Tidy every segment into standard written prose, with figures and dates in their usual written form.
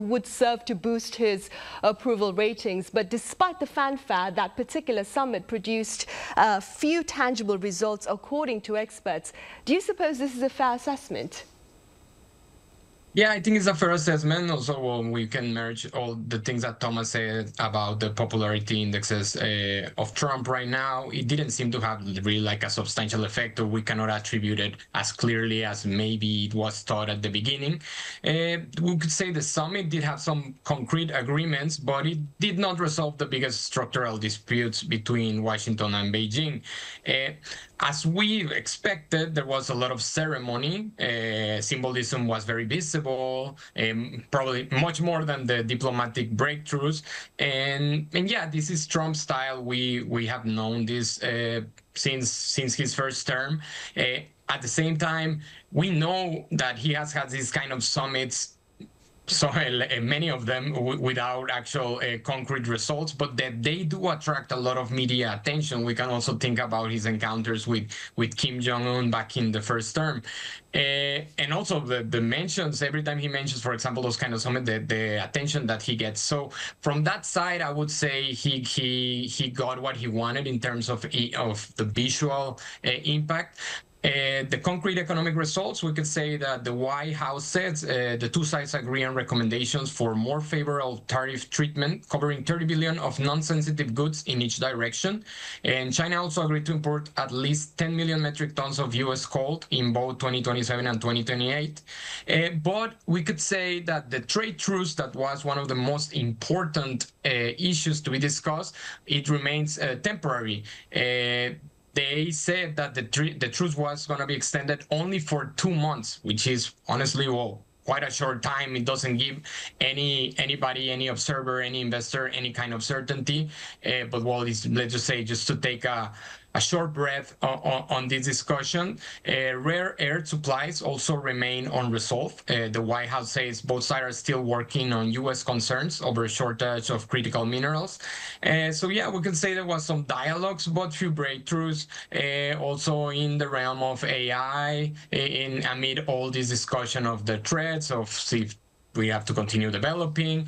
would serve to boost his approval ratings. But despite the fanfare, that particular summit produced few tangible results, according to experts. Do you suppose this is a fair assessment? Yeah, I think it's a fair assessment. Also, we can merge all the things that Thomas said about the popularity indexes of Trump right now. It didn't seem to have really like a substantial effect, or we cannot attribute it as clearly as maybe it was thought at the beginning. We could say the summit did have some concrete agreements, but it did not resolve the biggest structural disputes between Washington and Beijing. As we expected, there was a lot of ceremony. Symbolism was very visible, probably much more than the diplomatic breakthroughs. And yeah, this is Trump style. We have known this since his first term. At the same time, we know that he has had these kind of summits, so many of them without actual concrete results, but that they do attract a lot of media attention. We can also think about his encounters with Kim Jong-un back in the first term. And also the mentions, every time he mentions, for example, those kind of summits, the attention that he gets. So from that side, I would say he got what he wanted in terms of the visual impact. The concrete economic results, we could say that the White House says the two sides agree on recommendations for more favorable tariff treatment, covering 30 billion of non-sensitive goods in each direction. And China also agreed to import at least 10 million metric tons of U.S. coal in both 2027 and 2028. But we could say that the trade truce, that was one of the most important issues to be discussed, it remains temporary. They said that the truce was going to be extended only for 2 months, which is honestly, well, quite a short time. It doesn't give anybody, any observer, any investor, any kind of certainty. But well, let's just say, just to take a short breath on this discussion. Rare earth supplies also remain unresolved. The White House says both sides are still working on U.S. concerns over a shortage of critical minerals. So yeah, we can say there was some dialogues, but few breakthroughs. Also in the realm of AI, amid all this discussion of the threats of we have to continue developing.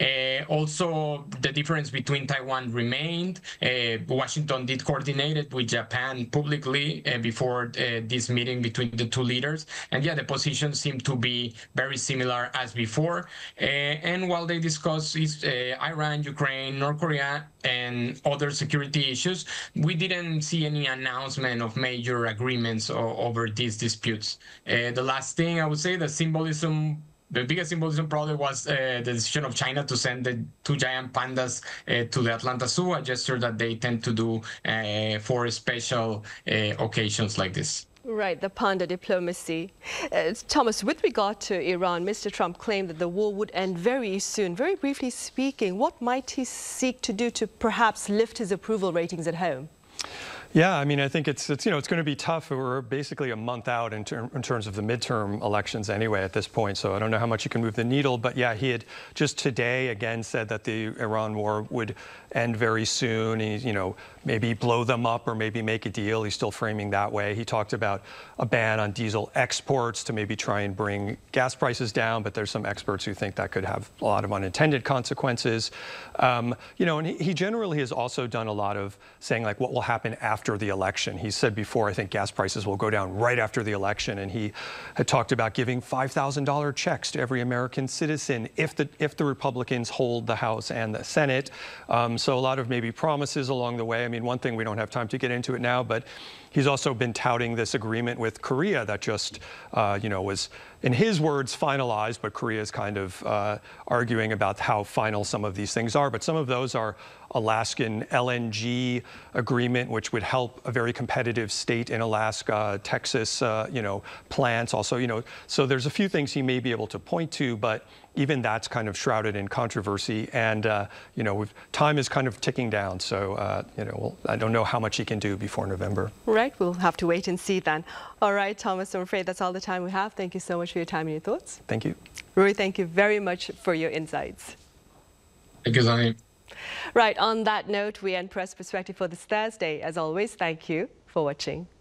Also, the difference between Taiwan remained. Washington did coordinate it with Japan publicly before this meeting between the two leaders. And yeah, the positions seem to be very similar as before. And while they discuss Iran, Ukraine, North Korea, and other security issues, we didn't see any announcement of major agreements over these disputes. The last thing I would say, the biggest symbolism probably was the decision of China to send the two giant pandas to the Atlanta Zoo, a gesture that they tend to do for special occasions like this. Right, the panda diplomacy. Thomas, with regard to Iran, Mr. Trump claimed that the war would end very soon. Very briefly speaking, what might he seek to do to perhaps lift his approval ratings at home? Yeah, I mean, I think it's going to be tough. We're basically a month out in terms of the midterm elections anyway at this point, so I don't know how much you can move the needle. But yeah, he had just today again said that the Iran war would end very soon. Maybe blow them up or maybe make a deal. He's still framing that way. He talked about a ban on diesel exports to maybe try and bring gas prices down, but there's some experts who think that could have a lot of unintended consequences. And he generally has also done a lot of saying like what will happen after the election. He said before, I think gas prices will go down right after the election, and he had talked about giving $5,000 checks to every American citizen if the Republicans hold the House and the Senate. So a lot of maybe promises along the way. I mean, one thing, we don't have time to get into it now, but he's also been touting this agreement with Korea that just, was, in his words, finalized, but Korea is kind of arguing about how final some of these things are. But some of those are Alaskan LNG agreement, which would help a very competitive state in Alaska, Texas, plants also, so there's a few things he may be able to point to, but even that's kind of shrouded in controversy. And, time is kind of ticking down. So, I don't know how much he can do before November. Right. We'll have to wait and see then. All right, Thomas, I'm afraid that's all the time we have. Thank you so much for your time and your thoughts. Thank you. Rory, thank you very much for your insights. Thank you, Zani. Right. On that note, we end Press Perspective for this Thursday. As always, thank you for watching.